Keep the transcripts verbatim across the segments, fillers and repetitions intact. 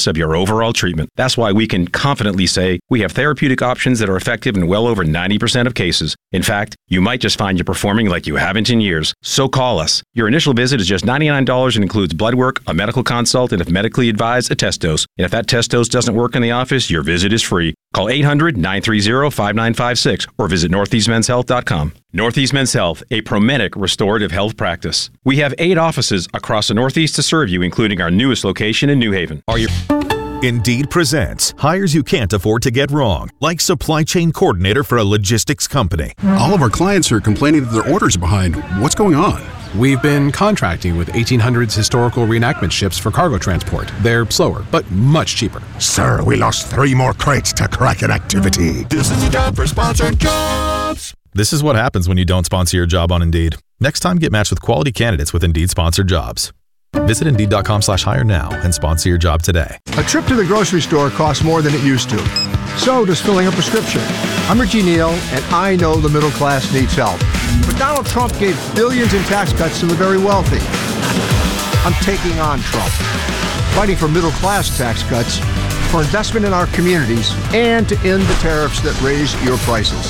effectiveness of your overall treatment. That's why we can confidently say we have therapeutic options that are effective in well over ninety percent of cases. In fact, you might just find you're performing like you haven't in years. So call us. Your initial visit is just ninety-nine dollars and includes blood work, a medical consult, and if medically advised, a test dose. And if that test dose doesn't work in the office, your visit is free. Call eight hundred, nine three zero, five nine five six or visit northeast men's health dot com. Northeast Men's Health, a Promedic restorative health practice. We have eight offices across the Northeast to serve you, including our newest location in New Haven. Are you... Indeed presents hires you can't afford to get wrong, like supply chain coordinator for a logistics company. All of our clients are complaining that their orders are behind. What's going on? We've been contracting with eighteen hundreds historical reenactment ships for cargo transport. They're slower, but much cheaper. Sir, we lost three more crates to Kraken activity. This is the job for sponsored jobs. This is what happens when you don't sponsor your job on Indeed. Next time, get matched with quality candidates with Indeed sponsored jobs. Visit Indeed.com slash hire now and sponsor your job today. A trip to the grocery store costs more than it used to. So does filling a prescription. I'm Richie Neal, and I know the middle class needs help. But Donald Trump gave billions in tax cuts to the very wealthy. I'm taking on Trump, fighting for middle class tax cuts, for investment in our communities, and to end the tariffs that raise your prices.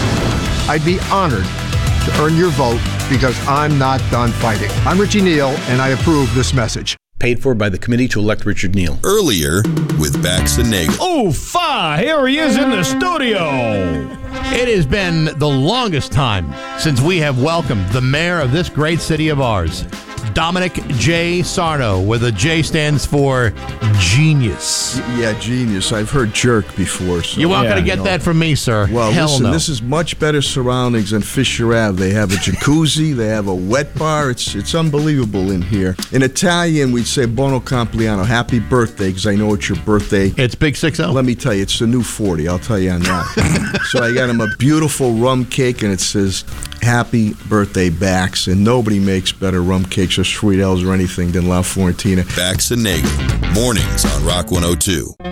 I'd be honored to earn your vote because I'm not done fighting. I'm Richie Neal, and I approve this message. Paid for by the committee to elect Richard Neal. Earlier with Bax and Nagel. Oh, fa! Here he is in the studio. It has been the longest time since we have welcomed the mayor of this great city of ours, Dominic J. Sarno, where the J stands for genius. Yeah, genius. I've heard jerk before. So. You weren't yeah, going to get no. that from me, sir. Well, Hell listen, no. This is much better surroundings than Fisher Ave. They have a jacuzzi. They have a wet bar. It's it's unbelievable in here. In Italian, we'd say buono compleanno, happy birthday, because I know it's your birthday. It's Big Six oh. Let me tell you, it's the new forty. I'll tell you on that. So I got him a beautiful rum cake, and it says, happy birthday, Bax. And nobody makes better rum cakes or sweet L's or anything than La Fiorentina. Bax and Nagel, mornings on Rock one oh two.